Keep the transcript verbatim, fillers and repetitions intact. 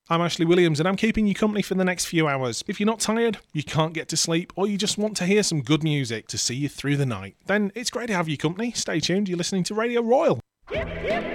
I'm Ashley Williams and I'm keeping you company for the next few hours. If you're not tired, you can't get to sleep, or you just want to hear some good music to see you through the night, then it's great to have you company. Stay tuned, you're listening to Radio Royal. Yep, yep.